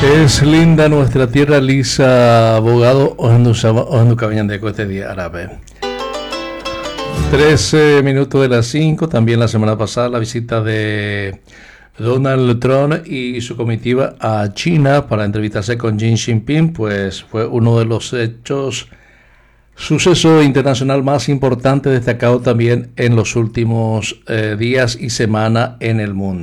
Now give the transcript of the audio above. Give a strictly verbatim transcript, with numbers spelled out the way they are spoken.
Es linda nuestra tierra lisa, abogado Ojendu Cabañan de este día árabe. trece minutos de las cinco, también la semana pasada la visita de Donald Trump y su comitiva a China para entrevistarse con Xi Jinping, pues fue uno de los hechos, suceso internacional más importante destacado también en los últimos eh, días y semanas en el mundo.